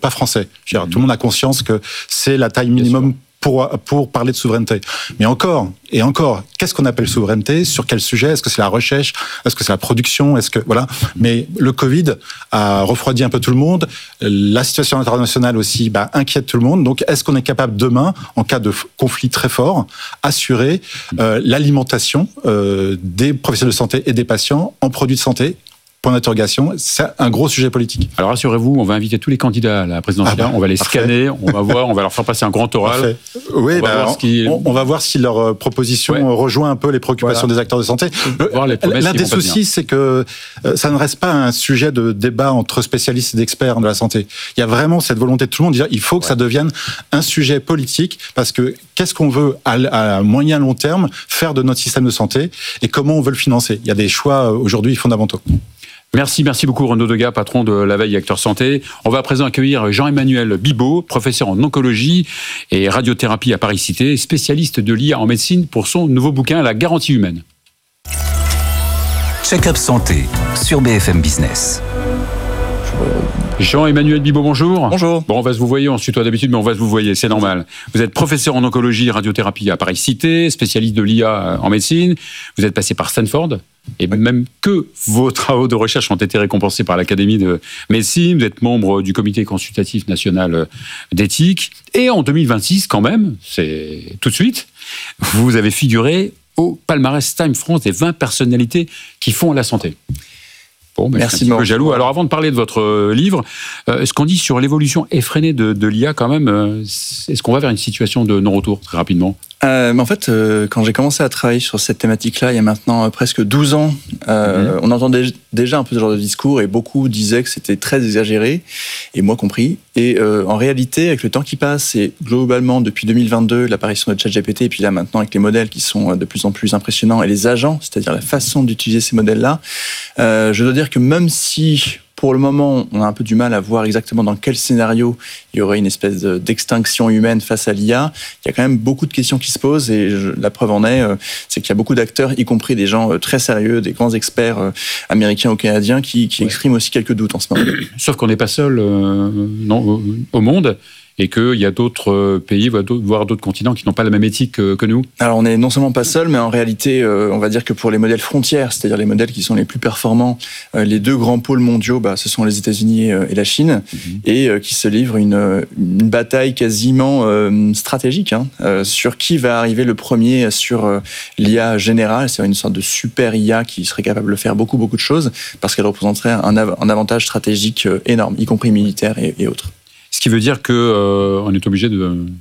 pas français. Je veux dire, tout le monde a conscience que c'est la taille minimum pour parler de souveraineté. Mais encore, qu'est-ce qu'on appelle souveraineté? Sur quel sujet? Est-ce que c'est la recherche? Est-ce que c'est la production? Voilà. Mais le Covid a refroidi un peu tout le monde. La situation internationale aussi, inquiète tout le monde. Donc, est-ce qu'on est capable demain, en cas de conflit très fort, assurer l'alimentation des professionnels de santé et des patients en produits de santé? Point d'interrogation, c'est un gros sujet politique. Alors rassurez-vous, on va inviter tous les candidats à la présidentielle, on va les scanner, on va voir, on va leur faire passer un grand oral. Oui, on va voir si leur proposition rejoint un peu les préoccupations des acteurs de santé. L'un des soucis, c'est que ça ne reste pas un sujet de débat entre spécialistes et d'experts de la santé. Il y a vraiment cette volonté de tout le monde de dire il faut que ça devienne un sujet politique, parce que qu'est-ce qu'on veut à moyen long terme faire de notre système de santé et comment on veut le financer. Il y a des choix aujourd'hui fondamentaux. Merci beaucoup Renaud Degas, patron de La Veille Acteur Santé. On va à présent accueillir Jean-Emmanuel Bibaud, professeur en oncologie et radiothérapie à Paris-Cité, spécialiste de l'IA en médecine pour son nouveau bouquin La garantie humaine. Check-up santé sur BFM Business. Jean-Emmanuel Bibaud, bonjour. Bonjour. Bon, on va se vous voyer, on se tutoie d'habitude, mais on va se vous voyer, c'est normal. Vous êtes professeur en oncologie et radiothérapie à Paris-Cité, spécialiste de l'IA en médecine. Vous êtes passé par Stanford, et même que vos travaux de recherche ont été récompensés par l'Académie de médecine. Vous êtes membre du Comité consultatif national d'éthique. Et en 2026, quand même, c'est tout de suite, vous avez figuré au palmarès Time France des 20 personnalités qui font la santé. Bon, merci, je suis un peu jaloux. Alors, avant de parler de votre livre, ce qu'on dit sur l'évolution effrénée de l'IA, quand même, est-ce qu'on va vers une situation de non-retour, très rapidement? En fait, quand j'ai commencé à travailler sur cette thématique-là, il y a maintenant presque 12 ans, on entendait déjà un peu ce genre de discours et beaucoup disaient que c'était très exagéré, et moi compris. Et en réalité, avec le temps qui passe, et globalement depuis 2022, l'apparition de ChatGPT, et puis là maintenant avec les modèles qui sont de plus en plus impressionnants, et les agents, c'est-à-dire la façon d'utiliser ces modèles-là, je dois dire que même si pour le moment, on a un peu du mal à voir exactement dans quel scénario il y aurait une espèce d'extinction humaine face à l'IA. Il y a quand même beaucoup de questions qui se posent et la preuve en est, c'est qu'il y a beaucoup d'acteurs, y compris des gens très sérieux, des grands experts américains ou canadiens qui expriment aussi quelques doutes en ce moment. Sauf qu'on n'est pas seul au monde. Et qu'il y a d'autres pays, voire d'autres continents qui n'ont pas la même éthique que nous. Alors on n'est non seulement pas seul, mais en réalité, on va dire que pour les modèles frontières, c'est-à-dire les modèles qui sont les plus performants, les deux grands pôles mondiaux, ce sont les États-Unis et la Chine, et qui se livrent une bataille quasiment stratégique sur qui va arriver le premier sur l'IA générale, c'est une sorte de super IA qui serait capable de faire beaucoup de choses, parce qu'elle représenterait un avantage stratégique énorme, y compris militaire et autres. Ce qui veut dire qu'on est obligé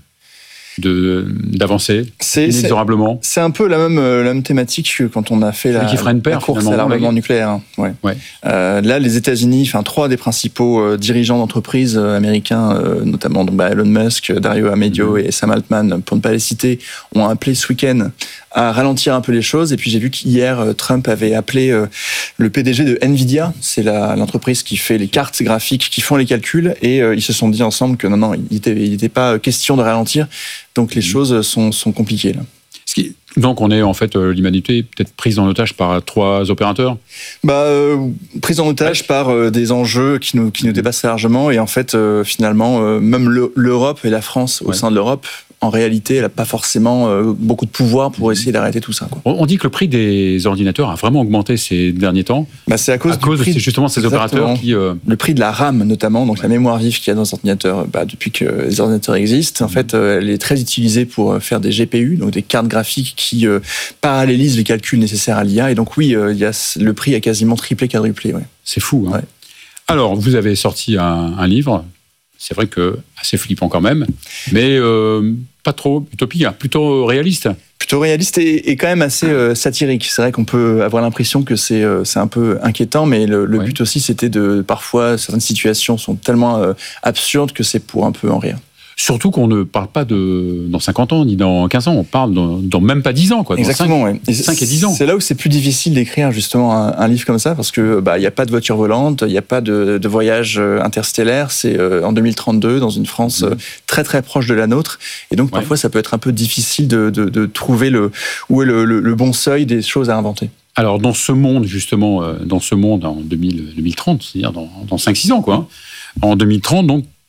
d'avancer inexorablement. C'est un peu la même thématique que quand on a fait la course à l'armement nucléaire. Ouais. Là, les États-Unis, 3 des principaux dirigeants d'entreprises américains, notamment Elon Musk, Dario Amedeo et Sam Altman, pour ne pas les citer, ont appelé ce week-end à ralentir un peu les choses. Et puis j'ai vu qu'hier, Trump avait appelé le PDG de Nvidia, c'est l'entreprise qui fait les cartes graphiques, qui font les calculs, et ils se sont dit ensemble que non, il n'était pas question de ralentir. Donc les choses sont compliquées là. Donc on est en fait, l'humanité peut-être prise en otage par 3 opérateurs. Prise en otage par des enjeux qui nous dépassent largement, et en fait finalement même l'Europe et la France au sein de l'Europe, en réalité, elle n'a pas forcément beaucoup de pouvoir pour essayer d'arrêter tout ça. On dit que le prix des ordinateurs a vraiment augmenté ces derniers temps. C'est à cause de justement ces opérateurs qui... Le prix de la RAM, notamment, donc la mémoire vive qu'il y a dans les ordinateurs, depuis que les ordinateurs existent, en fait, elle est très utilisée pour faire des GPU, donc des cartes graphiques qui parallélisent les calculs nécessaires à l'IA. Et donc oui, le prix a quasiment triplé, quadruplé. Ouais. C'est fou. Hein. Ouais. Alors, vous avez sorti un livre, c'est vrai que assez flippant quand même, mais pas trop utopique, plutôt réaliste. Plutôt réaliste et quand même assez satirique. C'est vrai qu'on peut avoir l'impression que c'est un peu inquiétant, mais le but aussi, c'était parfois, certaines situations sont tellement absurdes que c'est pour un peu en rire. Surtout qu'on ne parle pas dans 50 ans, ni dans 15 ans, on parle dans même pas 10 ans. Quoi, exactement, dans 5 et 10 ans. C'est là où c'est plus difficile d'écrire justement un livre comme ça, parce que y a pas de voiture volante, il n'y a pas de voyage interstellaire, c'est en 2032, dans une France très très proche de la nôtre, et donc parfois ça peut être un peu difficile de trouver où est le bon seuil des choses à inventer. Alors dans ce monde justement, en 2030, c'est-à-dire dans 5-6 ans, quoi, en 2030, donc